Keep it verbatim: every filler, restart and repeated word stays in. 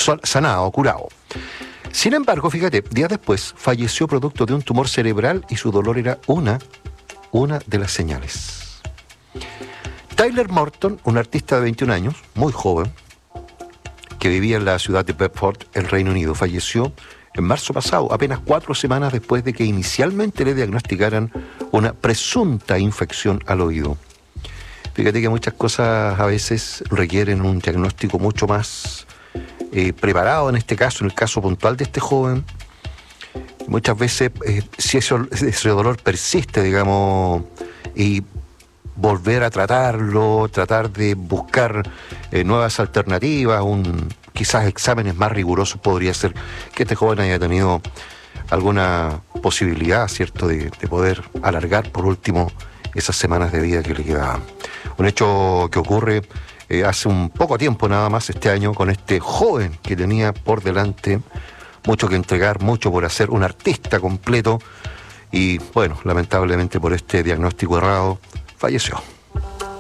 sanado, curado. Sin embargo, fíjate, días después falleció producto de un tumor cerebral y su dolor era una, una de las señales. Tyler Morton, un artista de veintiún años, muy joven, que vivía en la ciudad de Bedford, el Reino Unido, falleció en marzo pasado, apenas cuatro semanas después de que inicialmente le diagnosticaran una presunta infección al oído. Fíjate que muchas cosas a veces requieren un diagnóstico mucho más eh, preparado, en este caso, en el caso puntual de este joven. Muchas veces, eh, si eso, ese dolor persiste, digamos, y volver a tratarlo, tratar de buscar eh, nuevas alternativas, un, quizás exámenes más rigurosos, podría ser que este joven haya tenido alguna posibilidad, ¿cierto?, de, de poder alargar por último esas semanas de vida que le quedaban. Un hecho que ocurre eh, hace un poco tiempo nada más este año con este joven que tenía por delante mucho que entregar, mucho por hacer, un artista completo, y bueno, lamentablemente por este diagnóstico errado falleció.